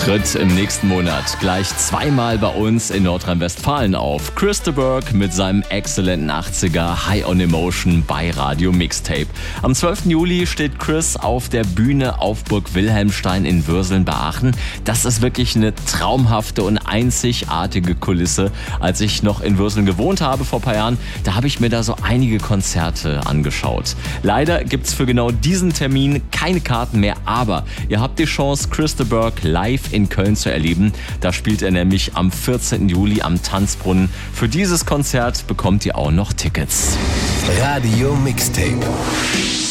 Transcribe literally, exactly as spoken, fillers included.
tritt im nächsten Monat gleich zweimal bei uns in Nordrhein-Westfalen auf. Chris de Burgh mit seinem exzellenten achtziger High on Emotion bei Radio Mixtape. Am zwölften Juli steht Chris auf der Bühne auf Burg Wilhelmstein in Würseln bei Aachen. Das ist wirklich eine traumhafte und einzigartige Kulisse. Als ich noch in Würseln gewohnt habe vor ein paar Jahren, da habe ich mir da so einige Konzerte angeschaut. Leider gibt es für genau diesen Termin keine Karten mehr, aber ihr habt die Chance, Chris de Burgh live in Köln zu erleben. Da spielt er nämlich am vierzehnten Juli am Tanzbrunnen. Für dieses Konzert bekommt ihr auch noch Tickets. Radio Mixtape.